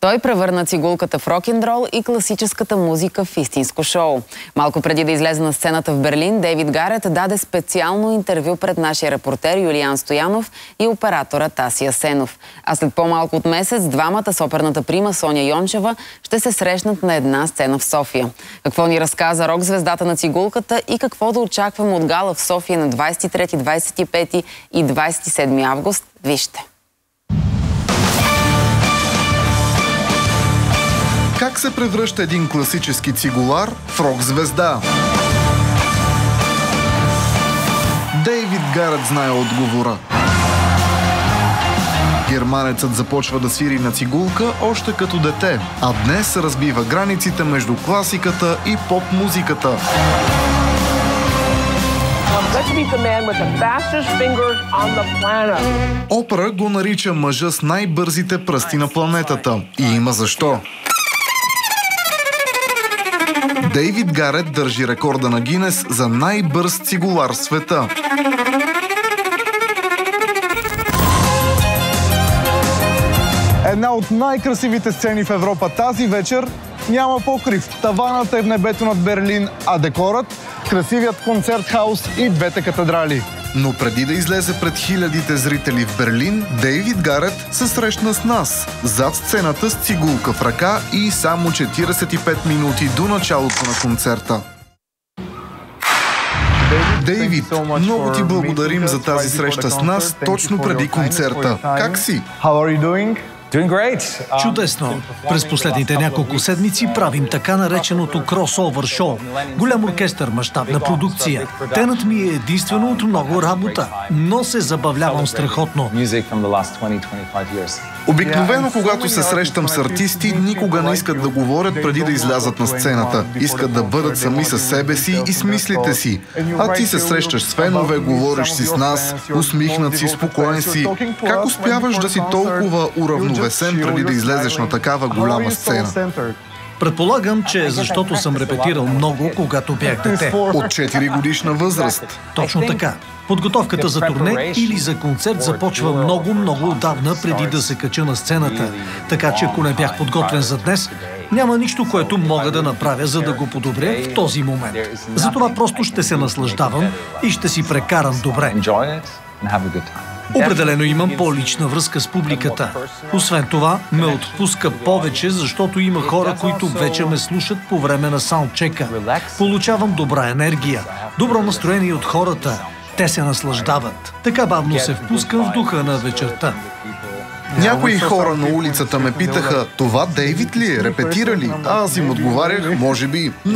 Той превърна цигулката в рок-н-рол и класическата музика в истинско шоу. Малко преди да излезе на сцената в Берлин, Дейвид Гарет даде специално интервю пред нашия репортер Юлиан Стоянов и оператора Таси Асенов. А след по-малко от месец двамата с оперната прима Соня Йончева ще се срещнат на една сцена в София. Какво ни разказа рок-звездата на цигулката и какво да очакваме от гала в София на 23, 25 и 27 август, вижте. Как се превръща един класически цигулар в рок-звезда? Дейвид Гарет знае отговора. Германецът започва да свири на цигулка още като дете, а днес разбива границите между класиката и поп-музиката. Опра го нарича мъжа с най-бързите пръсти на планетата. И има защо. Дейвид Гарет държи рекорда на Гинес за най-бърз цигулар в света. Една от най-красивите сцени в Европа тази вечер няма покрив. Таванът е в небето над Берлин, а декорът – красивият концерт хаус и двете катедрали. Но преди да излезе пред хилядите зрители в Берлин, Дейвид Гарет се срещна с нас, зад сцената с цигулка в ръка и само 45 минути до началото на концерта. Дейвид, много ти благодарим за тази среща с нас точно преди концерта. Как си? Чудесно! През последните няколко седмици правим така нареченото кросовър шоу. Голям оркестър, мащабна продукция. Тенът ми е единствено от много работа, но се забавлявам страхотно. Обикновено, когато се срещам с артисти, никога не искат да говорят преди да излязат на сцената. Искат да бъдат сами със себе си и с мислите си. А ти се срещаш с фенове, говориш си с нас, усмихнат си, спокоен си. Как успяваш да си толкова уравновесен преди да излезеш на такава голяма сцена? Предполагам, че защото съм репетирал много, когато бях дете. От 4 годишна възраст. Точно така. Подготовката за турне или за концерт започва много отдавна преди да се кача на сцената. Така че ако не бях подготвен за днес, няма нищо, което мога да направя, за да го подобря в този момент. Затова просто ще се наслаждавам и ще си прекарам добре. Определено имам по-лична връзка с публиката. Освен това, ме отпуска повече, защото има хора, които вече ме слушат по време на саундчека. Получавам добра енергия, добро настроение от хората. Те се наслаждават. Така бавно се впускам в духа на вечерта. Някои хора на улицата ме питаха, това Дейвид ли е, репетира ли? Аз им отговарях, може би.